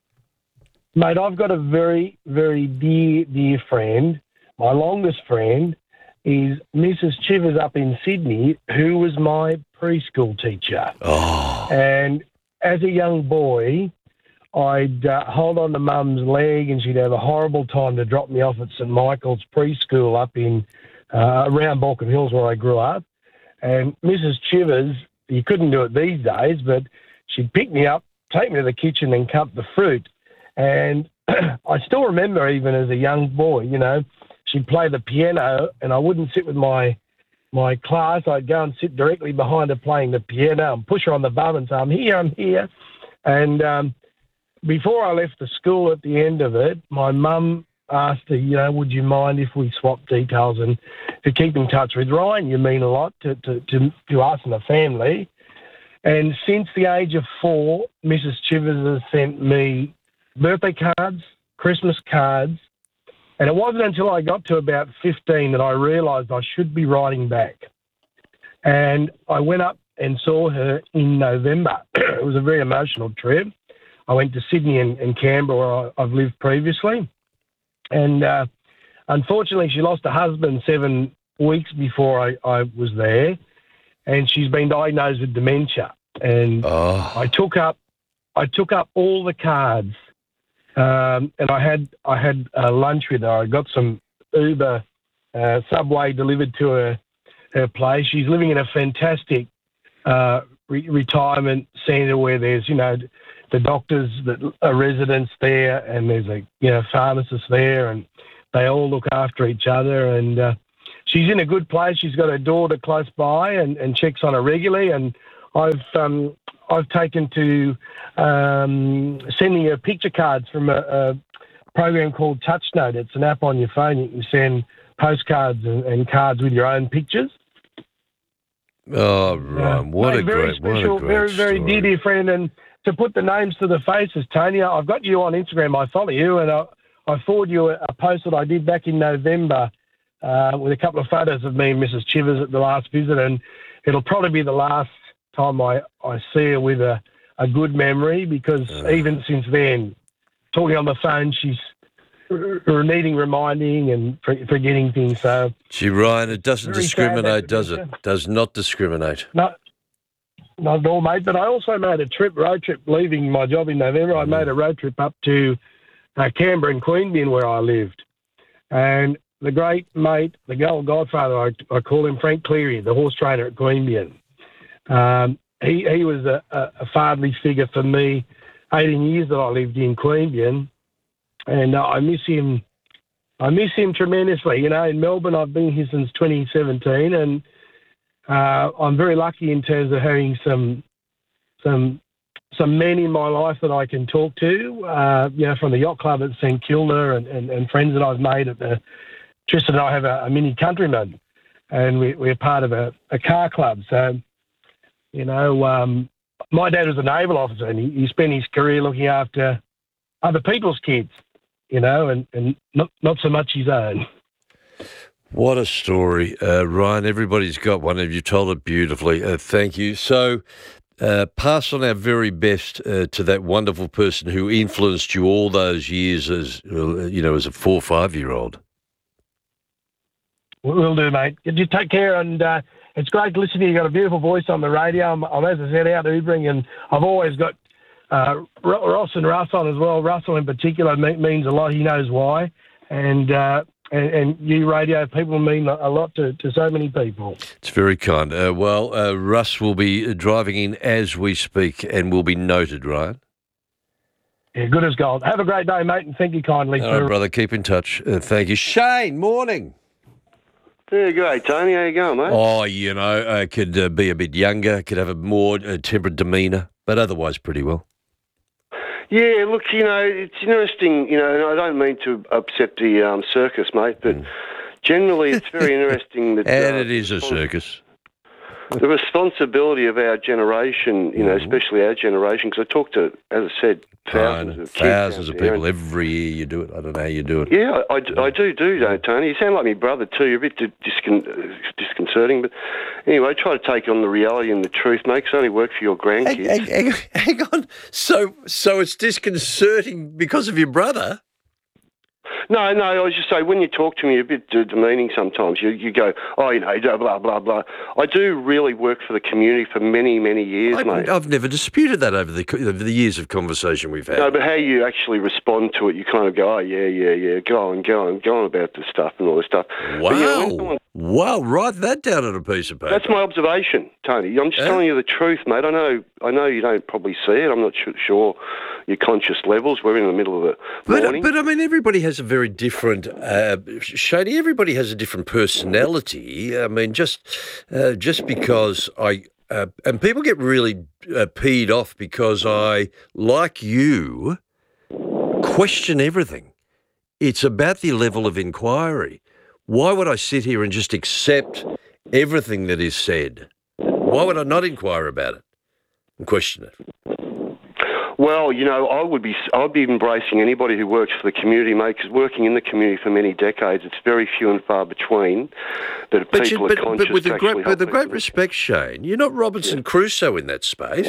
Mate, I've got a very, very dear, dear friend. My longest friend is Missus Chivers up in Sydney, who was my preschool teacher. Oh. And as a young boy, I'd uh, hold on to Mum's leg and she'd have a horrible time to drop me off at St Michael's preschool up in uh, around Balcombe Hills where I grew up. And Missus Chivers, you couldn't do it these days, but she'd pick me up, take me to the kitchen and cut the fruit. And I still remember, even as a young boy, you know, she'd play the piano and I wouldn't sit with my my class. I'd go and sit directly behind her playing the piano and push her on the bum and say, I'm here, I'm here. And um, before I left the school at the end of it, my mum asked her, you know, would you mind if we swap details and to keep in touch with Ryan? You mean a lot to, to, to, to us and the family. And since the age of four, Missus Chivers has sent me birthday cards, Christmas cards, and it wasn't until I got to about fifteen that I realised I should be writing back. And I went up and saw her in November. It was a very emotional trip. I went to Sydney and, and Canberra, where I, I've lived previously. And uh, unfortunately, she lost her husband seven weeks before I, I was there, and she's been diagnosed with dementia. And oh. I took up, I took up all the cards. Um, and I had I had uh, lunch with her. I got some Uber uh, Subway delivered to her her place. She's living in a fantastic uh, re- retirement centre where there's, you know, the doctors that are residents there, and there's a, you know, pharmacist there, and they all look after each other. And uh, she's in a good place. She's got her daughter close by and, and checks on her regularly. And I've um, I've taken to um, sending her picture cards from a, a program called TouchNote. It's an app on your phone. You can send postcards and, and cards with your own pictures. Oh, Ryan, what Hey, a very great, what a special, great very, very story. dear, dear friend. And to put the names to the faces, Tony, I've got you on Instagram. I follow you, and I, I forward you a, a post that I did back in November uh, with a couple of photos of me and Missus Chivers at the last visit, and it'll probably be the last time I, I see her with a, a good memory, because Uh. even since then, talking on the phone, she's r- r- needing reminding and for, forgetting things. So Gee, Ryan, it doesn't Very sad, discriminate, that does it? dementia. Does not discriminate. No, not at all, mate. But I also made a trip, road trip, leaving my job in November. I made a road trip up to uh, Canberra and Queanbeyan, where I lived. And the great mate, the old godfather, I, I call him Frank Cleary, the horse trainer at Queanbeyan. Um, he, he was a, a, a fatherly figure for me, eighteen years that I lived in Queanbeyan. And uh, I miss him. I miss him tremendously. You know, in Melbourne, I've been here since twenty seventeen, and uh, I'm very lucky in terms of having some some some men in my life that I can talk to. Uh, you know, from the yacht club at St Kilda, and, and, and friends that I've made at the. Tristan and I have a, a mini countryman, and we, we're part of a, a car club. So, you know, um, my dad was a naval officer, and he, he spent his career looking after other people's kids. You know, and, and not not so much his own. What a story, uh, Ryan. Everybody's got one, and you told it beautifully. Uh, thank you. So, uh, pass on our very best uh, to that wonderful person who influenced you all those years as, uh, you know, as a four, five-year-old. Will do, mate. You take care, and uh, it's great to listen to you. You've got a beautiful voice on the radio. I'm, I'm as I said, out Ubering, and I've always got uh, Ross and Russ on as well. Russell in particular me- means a lot. He knows why. And uh, and, and you radio people mean a lot to, to so many people. It's very kind. Uh, well, uh, Russ will be driving in as we speak and will be noted, Ryan. Yeah, good as gold. Have a great day, mate, and thank you kindly. All for right, brother, keep in touch. Uh, thank you. Shane, morning. Yeah, great, Tony. How you going, mate? Oh, you know, I could uh, be a bit younger, could have a more uh, temperate demeanour, but otherwise pretty well. Yeah, look, you know, it's interesting, you know, and I don't mean to upset the um, circus, mate, but generally it's very interesting that... And uh, it is a circus. the responsibility of our generation, you know, Mm-hmm. especially our generation, because I talk to, as I said, thousands of kids Thousands out of there, people and- every year you do it. I don't know how you do it. Yeah, I, I, I do do, don't I, Tony? You sound like my brother too. You're a bit discon- uh, disconcerting, but anyway, try to take on the reality and the truth, mate. 'Cause I only work for your grandkids. Hang, hang, hang on. So, so it's disconcerting because of your brother? No, no, I was just saying, when you talk to me, you're a bit uh, demeaning sometimes. You you go, oh, you know, blah, blah, blah. I do really work for the community for many, many years, I, mate. I've never disputed that over the over the years of conversation we've had. No, but how you actually respond to it, you kind of go, oh, yeah, yeah, yeah, go on, go on, go on about this stuff and all this stuff. Wow. But, you know, when someone- Wow, write that down on a piece of paper. That's my observation, Tony. I'm just Yeah. telling you the truth, mate. I know I know you don't probably see it. I'm not su- sure your conscious levels. We're in the middle of the But, morning. but I mean, everybody has a very different, uh, Shady, everybody has a different personality. I mean, just uh, just because I, uh, and people get really uh, peed off because I, like you, question everything. It's about the level of inquiry. Why would I sit here and just accept everything that is said? Why would I not inquire about it and question it? Well, you know, I would be I'd be embracing anybody who works for the community, mate, because working in the community for many decades, it's very few and far between that But, you, people but, are conscious but with, to the actually great, help with the people. great respect, Shane, you're not Robinson Crusoe in that space.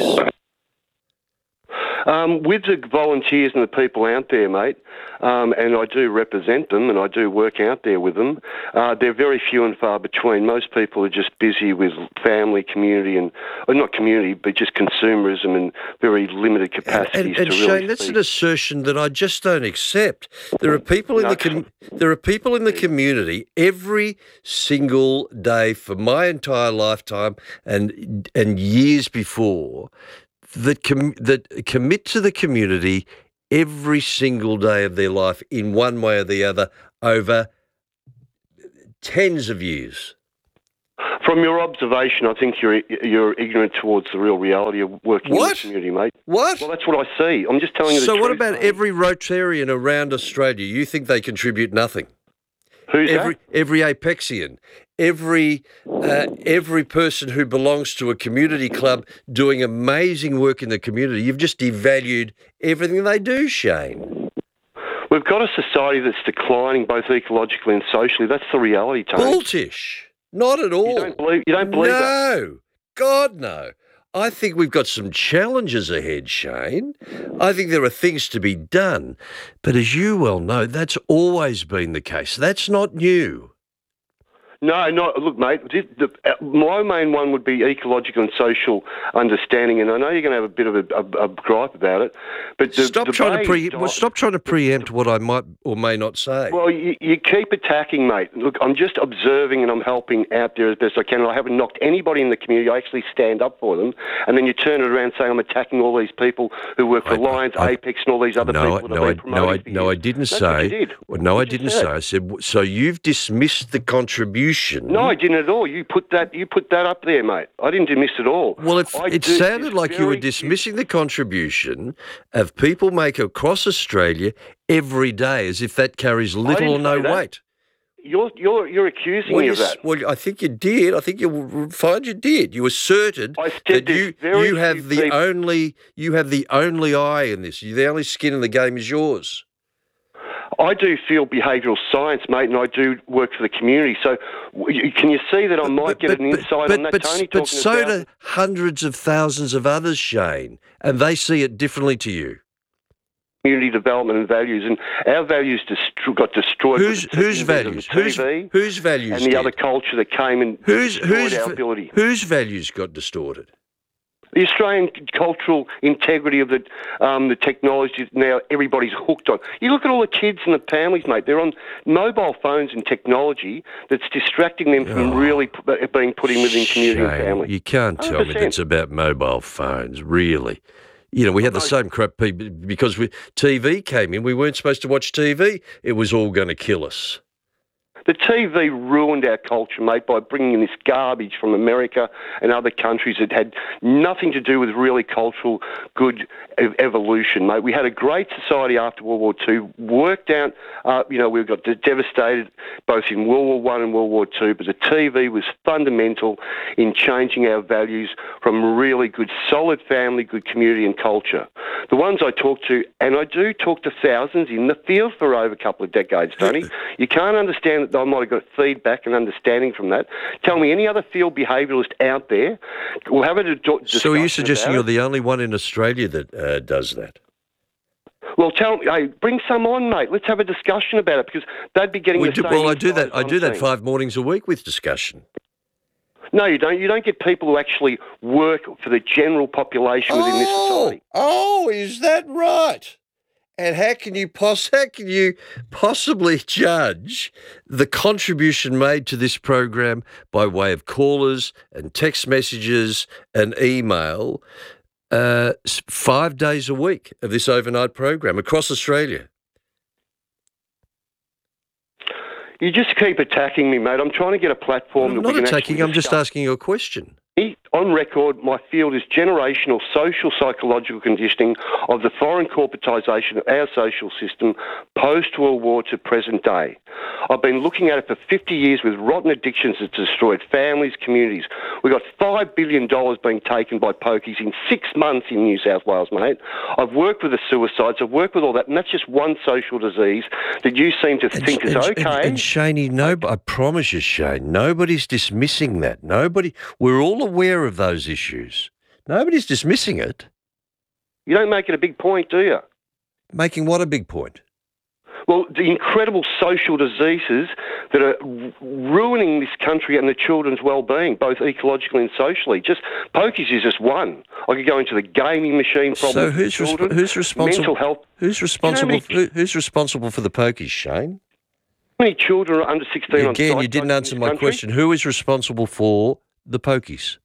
Um, with the volunteers and the people out there, mate, um, and I do represent them and I do work out there with them, uh, they're very few and far between. Most people are just busy with family, community, and or not community, but just consumerism and very limited capacities And, and to Shane, really that's speak. an assertion that I just don't accept. There are people in No. the com- there are people in the community every single day for my entire lifetime and and years before that com- that commit to the community every single day of their life in one way or the other over tens of years. From your observation, I think you're you're ignorant towards the real reality of working in What? the community, mate. What? Well, that's what I see. I'm just telling you the So truth. what about mate. every Rotarian around Australia? You think they contribute nothing? Who's every, that? Every Apexian, every uh, every person who belongs to a community club doing amazing work in the community. You've just devalued everything they do, Shane. We've got a society that's declining both ecologically and socially. That's the reality, Tony. Bulltish. Not at all. You don't believe, you don't believe that? No. God, no. I think we've got some challenges ahead, Shane. I think there are things to be done. But as you well know, that's always been the case. That's not new. No, no. Look, mate, this, the, uh, my main one would be ecological and social understanding, and I know you're going to have a bit of a, a, a gripe about it, but the, Stop the trying to pre- di- well, stop trying to preempt what I might or may not say. Well, you, you keep attacking, mate. Look, I'm just observing and I'm helping out there as best I can. And I haven't knocked anybody in the community. I actually stand up for them, and then you turn it around saying I'm attacking all these people who work for Lions, I- Apex, and all these other no, people that no, I, have been no, I, promoted. no, I didn't That's say. what you did. Well, no, I You just didn't said. say. I said. So you've dismissed the contribution. No, I didn't at all. You put that. You put that up there, mate. I didn't dismiss it all. Well, it, I it do- sounded it's like you were very- dismissing the contribution of people make across Australia every day, as if that carries little didn't or no say that. weight. You're you're you're accusing Well, me you of s- that. well, I think you did. I think you find you did. You asserted I said that there's you very you have few the people- only you have the only eye in this. You the only skin in the game is yours. I do field behavioural science, mate, and I do work for the community. So, w- you- can you see that I might get an insight on that, but, Tony? but talking so about do hundreds of thousands of others, Shane, and they see it differently to you. community development and values, and our values destro- got destroyed. Whose with the whose advent of values? the Whose T V whose values? and the did? other culture that came and Whose destroyed whose our va- ability. whose values got distorted? The Australian cultural integrity of the um, the technology now everybody's hooked on. You look at all the kids and the families, mate. They're on mobile phones and technology that's distracting them from Oh. really p- being put in within community and Shane, family. you can't tell me one hundred percent. that's about mobile phones, really. You know, we had the same crap pe- because we, T V came in. We weren't supposed to watch T V. It was all going to kill us. The T V ruined our culture, mate, by bringing in this garbage from America and other countries that had nothing to do with really cultural good ev- evolution, mate. We had a great society after World War Two, worked out, uh, you know, we got devastated both in World War One and World War Two, but the T V was fundamental in changing our values from really good, solid family, good community and culture. The ones I talk to, and I do talk to thousands in the field for over a couple of decades, Tony, you can't understand that I might have got feedback and understanding from that. Tell me any other field behaviouralist out there. We'll have a discussion. So are you suggesting about you're it. the only one in Australia that uh, does that? Well, tell me, hey, bring some on, mate. Let's have a discussion about it because they'd be getting We the do, same well, I do insight that. I as do I'm that seeing. five mornings a week with discussion. No, you don't. You don't get people who actually work for the general population within this society. Oh, is that right? And how can you poss- how can you possibly judge the contribution made to this program by way of callers and text messages and email uh, s- five days a week of this overnight program across Australia? You just keep attacking me, mate. I'm trying to get a platform. I'm that not we can attacking. actually I'm just discuss. asking you a question. On record, my field is generational social psychological conditioning of the foreign corporatisation of our social system post-World War to present day. I've been looking at it for fifty years with rotten addictions that destroyed families, communities. We've got five billion dollars being taken by pokies in six months in New South Wales, mate. I've worked with the suicides, I've worked with all that, and that's just one social disease that you seem to think is and, okay. And, and Shaney, no, I promise you, Shane, nobody's dismissing that. Nobody, we're all aware of those issues. Nobody's dismissing it. You don't make it a big point, do you? Making what a big point? Well, the incredible social diseases that are ruining this country and the children's well-being, both ecologically and socially. Just pokies is just one. I could go into the gaming machine problem. So who's, for children, resp- who's responsible? Mental health. Who's responsible? You know, who, who's responsible for the pokies, Shane? How many children are under sixteen on Again, site you didn't in answer this my country? question. Who is responsible for the pokies?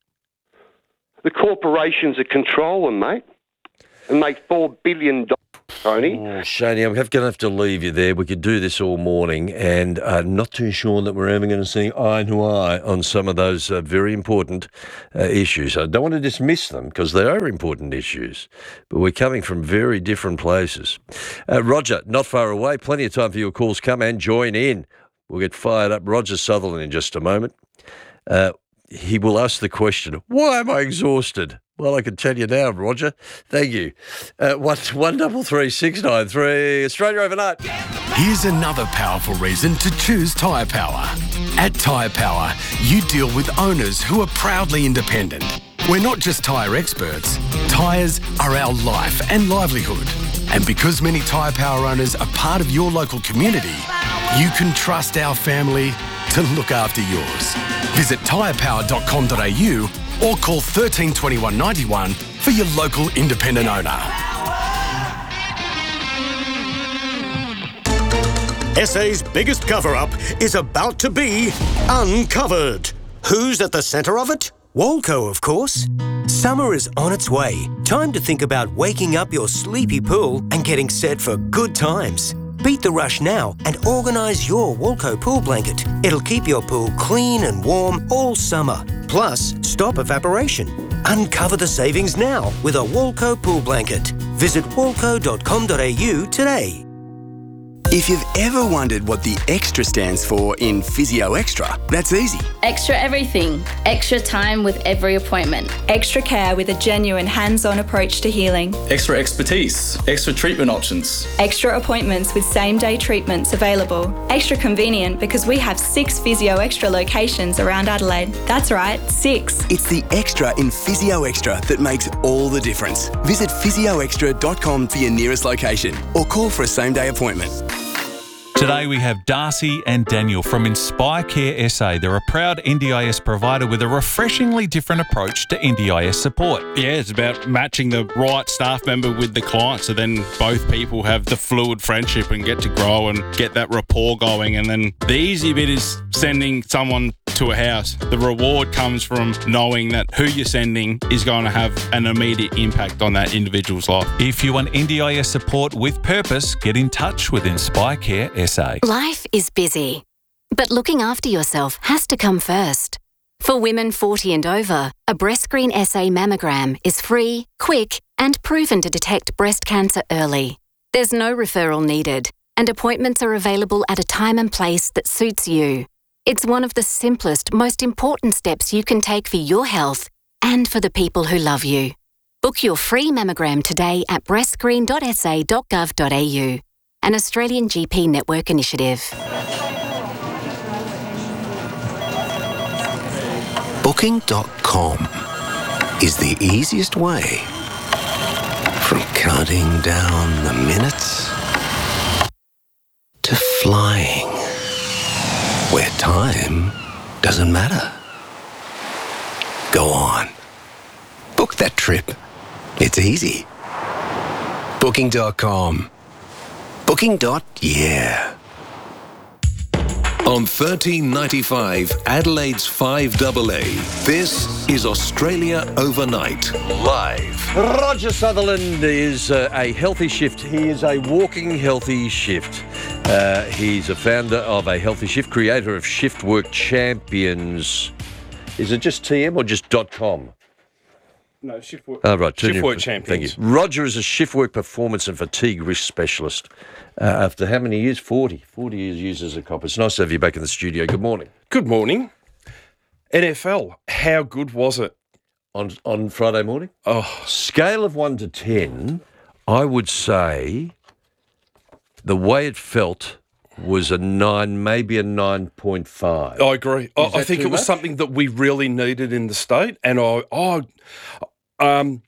The corporations that control them, mate, and make four billion dollars. Tony. Oh, Shani, I'm going to have to leave you there. We could do this all morning, and I'm not too sure that we're ever going to see eye to eye on some of those uh, very important uh, issues. I don't want to dismiss them because they are important issues, but we're coming from very different places. Uh, Roger, not far away. Plenty of time for your calls. Come and join in. We'll get fired up. Roger Sutherland in just a moment. Uh, he will ask the question, why am I exhausted? Well, I can tell you now, Roger. Thank you. Uh, one, one double three six nine three. Australia overnight. Here's another powerful reason to choose Tyre Power. At Tyre Power, you deal with owners who are proudly independent. We're not just tyre experts. Tyres are our life and livelihood. And because many Tyre Power owners are part of your local community, you can trust our family to look after yours. Visit tyre power dot com dot a u or call one three two one, nine one for your local independent owner. S A's biggest cover-up is about to be uncovered. Who's at the centre of it? Walco, of course. Summer is on its way. Time to think about waking up your sleepy pool and getting set for good times. Beat the rush now and organise your Walco pool blanket. It'll keep your pool clean and warm all summer. Plus, stop evaporation. Uncover the savings now with a Walco pool blanket. Visit walco dot com dot a u today. If you've ever wondered what the extra stands for in Physio Extra, that's easy. Extra everything. Extra time with every appointment. Extra care with a genuine hands-on approach to healing. Extra expertise. Extra treatment options. Extra appointments with same-day treatments available. Extra convenient because we have six Physio Extra locations around Adelaide. That's right, six. It's the extra in Physio Extra that makes all the difference. Visit physio extra dot com for your nearest location or call for a same-day appointment. Today we have Darcy and Daniel from Inspire Care S A. They're a proud N D I S provider with a refreshingly different approach to N D I S support. Yeah, it's about matching the right staff member with the client so then both people have the fluid friendship and get to grow and get that rapport going. And then the easy bit is sending someone to a house. The reward comes from knowing that who you're sending is going to have an immediate impact on that individual's life. If you want N D I S support with purpose, get in touch with Inspire Care S A. Life is busy. But looking after yourself has to come first. For women forty and over, a breast screen S A mammogram is free, quick, and proven to detect breast cancer early. There's no referral needed, and appointments are available at a time and place that suits you. It's one of the simplest, most important steps you can take for your health and for the people who love you. Book your free mammogram today at breast screen dot s a dot gov dot a u, an Australian G P network initiative. Booking dot com is the easiest way from counting down the minutes to flying where time doesn't matter. Go on. Book that trip. It's easy. Booking dot com. Booking. Yeah. On thirteen ninety-five, Adelaide's five A A, this is Australia Overnight, live. Roger Sutherland is uh, a healthy shift. He is a walking healthy shift. Uh, he's a founder of a healthy shift, creator of Shift Work Champions. Is it just T M or just .com? No, Shift Work. Oh, right. Shift Work Champions. Thank you. Roger is a shift work performance and fatigue risk specialist. Uh, after how many years? forty. forty years used as a cop. It's nice to have you back in the studio. Good morning. Good morning. N F L, how good was it? On on Friday morning? Oh. Scale of one to ten, I would say the way it felt was a nine, maybe a nine point five. I agree. I, Is I that think too it was much? something that we really needed in the state. And I, I, um,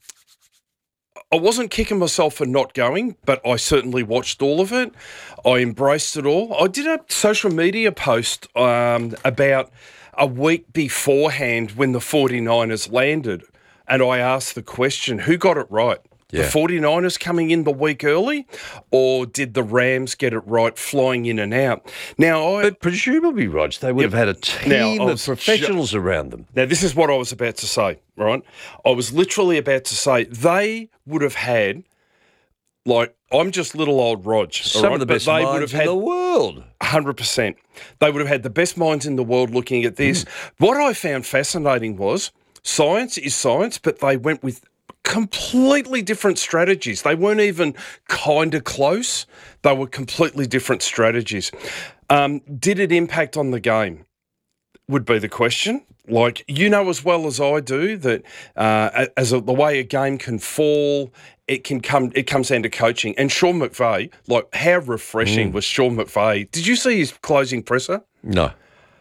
I wasn't kicking myself for not going, but I certainly watched all of it. I embraced it all. I did a social media post um, about a week beforehand when the 49ers landed, and I asked the question, who got it right? Yeah. The 49ers coming in the week early, or did the Rams get it right flying in and out? Now, I... But presumably, Rog, they would Yep. have had a team Now, I of was professionals around them. Now, this is what I was about to say, right? I was literally about to say they would have had, like, I'm just little old Rog. Some all of the right? best But they would minds have in had the world. one hundred percent. They would have had the best minds in the world looking at this. Mm. What I found fascinating was science is science, but they went with completely different strategies. They weren't even kind of close. They were completely different strategies. Um, did it impact on the game? Would be the question. Like, you know as well as I do that uh, as a, the way a game can fall, it can come. It comes down to coaching. And Sean McVay, like, how refreshing Mm. was Sean McVay? Did you see his closing presser? No.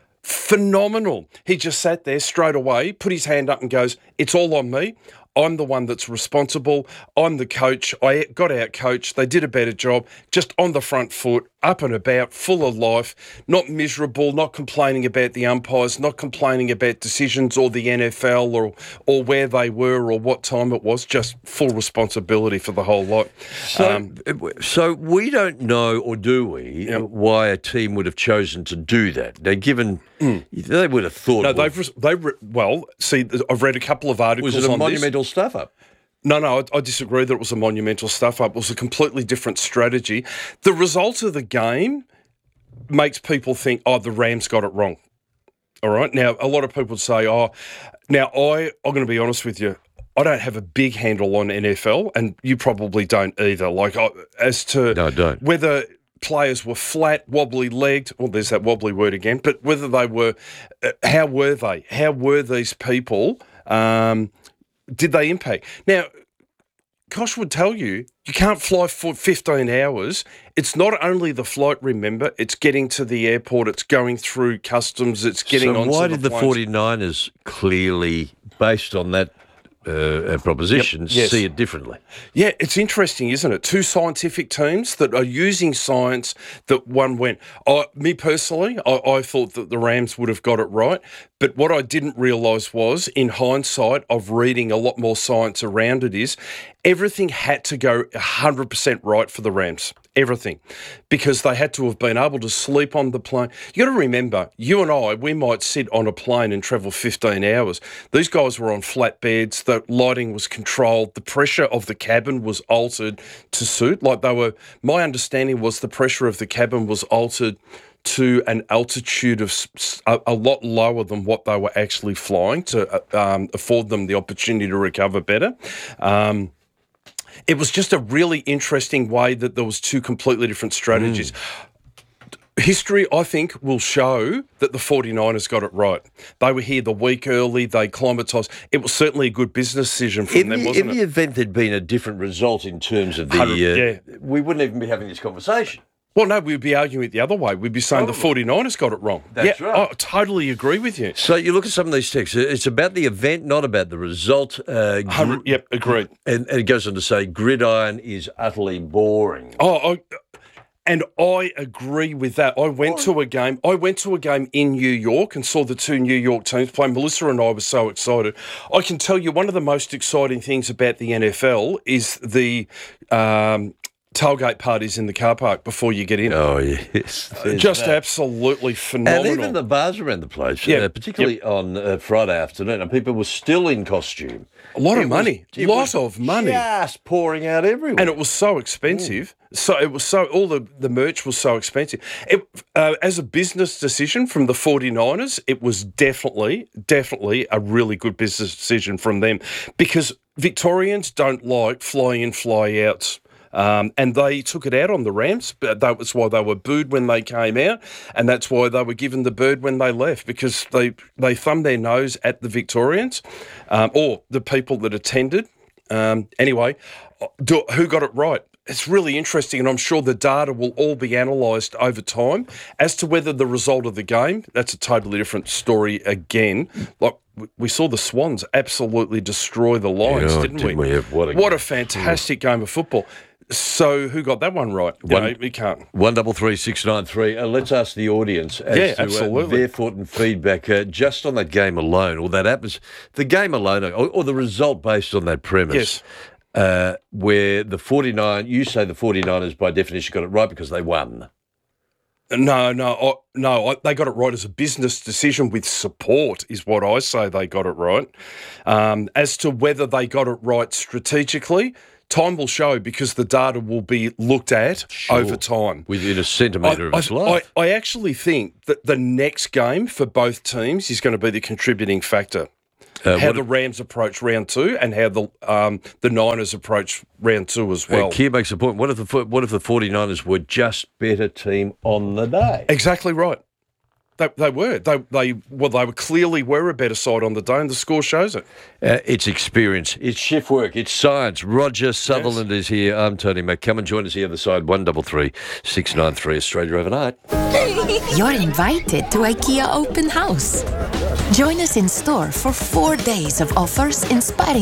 Phenomenal. He just sat there straight away, put his hand up and goes, it's all on me. I'm the one that's responsible. I'm the coach. I got out coached. They did a better job. Just on the front foot, up and about, full of life, not miserable, not complaining about the umpires, not complaining about decisions or the N F L or or where they were or what time it was. Just full responsibility for the whole lot. So, Um, so we don't know, or do we, why a team would have chosen to do that? They're given, they would have thought. no, well, they've re- they re- well. See, I've read a couple of articles. was it a on monumental this. stuff up? No, no, I, I disagree that it was a monumental stuff up. It was a completely different strategy. The result of the game makes people think, oh, the Rams got it wrong. All right. Now, a lot of people would say, oh, now I, I'm going to be honest with you. I don't have a big handle on N F L, and you probably don't either. Like, I, as to No, I don't. whether players were flat, wobbly-legged, well, there's that wobbly word again, but whether they were, uh, how were they? How were these people? Um, did they impact? Now, Kosh would tell you, you can't fly for fifteen hours. It's not only the flight, remember, it's getting to the airport, it's going through customs, it's getting so onto why the did the planes. 49ers clearly, based on that uh, uh, proposition, Yep, yes. see it differently? Yeah, it's interesting, isn't it? Two scientific teams that are using science that one went. I, me personally, I, I thought that the Rams would have got it right. But what I didn't realise was, in hindsight of reading a lot more science around it, is everything had to go one hundred percent right for the Rams. Everything. Because they had to have been able to sleep on the plane. You got to remember, you and I, we might sit on a plane and travel fifteen hours. These guys were on flat beds. The lighting was controlled. The pressure of the cabin was altered to suit. Like they were, my understanding was the pressure of the cabin was altered to an altitude of s- a, a lot lower than what they were actually flying to uh, um, afford them the opportunity to recover better. Um, it was just a really interesting way that there was two completely different strategies. Mm. History, I think, will show that the 49ers got it right. They were here the week early, they climatised. It was certainly a good business decision from In them, the, wasn't in it? the event there'd been a different result in terms of the... Hundred- Uh, yeah. We wouldn't even be having this conversation. Well, no, we'd be arguing it the other way. We'd be saying Probably. the 49ers got it wrong. That's yeah, right. I totally agree with you. So you look at some of these texts. It's about the event, not about the result. Uh, Hundred- gr- yep, agreed. And, and it goes on to say, gridiron is utterly boring. Oh, I, and I agree with that. I went to a game. I went to a game in New York and saw the two New York teams play. Melissa and I were so excited. I can tell you one of the most exciting things about the N F L is the um, tailgate parties in the car park before you get in. Oh, yes. Uh, Just that. absolutely phenomenal. And even the bars around the place, Yeah, uh, particularly yep. on uh, Friday afternoon, and people were still in costume. A lot It of was- money. it lot was of money. Just pouring out everywhere. And it was so expensive. So it was so all the, the merch was so expensive. It, uh, as a business decision from the 49ers, it was definitely, definitely a really good business decision from them because Victorians don't like fly in, fly outs. Um, and they took it out on the Rams. But that was why they were booed when they came out, and that's why they were given the bird when they left, because they, they thumbed their nose at the Victorians um, or the people that attended. Um, anyway, do, who got it right? It's really interesting, and I'm sure the data will all be analysed over time. As to whether the result of the game, that's a totally different story again. Like we saw the Swans absolutely destroy the Lions, Yeah, didn't, didn't we? we? What a what a game. fantastic game of football. So who got that one right? You One- know, we can't. One double three six nine three. Uh, let's ask the audience as Yeah, to uh, absolutely. their thought and feedback uh, just on that game alone, or that atmosphere, the game alone, or, or the result based on that premise. Yes. Uh, where the 49, you say the 49ers by definition got it right because they won. No, no, I, no. I, they got it right as a business decision with support, is what I say. They got it right. Um, as to whether they got it right strategically, time will show because the data will be looked at Sure. over time. Within a centimetre of I, its I, life. I, I actually think that the next game for both teams is going to be the contributing factor. Uh, how what the if- Rams approach round two and how the um, the Niners approach round two as Uh, well. Keir makes a point. What if the fo- what if the 49ers were just better team on the day? Exactly right. They, they were. They they well they were clearly were a better side on the day, and the score shows it. Uh, it's experience, it's shift work, it's science. Roger Sutherland is here. I'm Tony Mac. Come and join us the other side. One double three six nine three Australia overnight. You're invited to IKEA Open House. Join us in store for four days of offers inspiring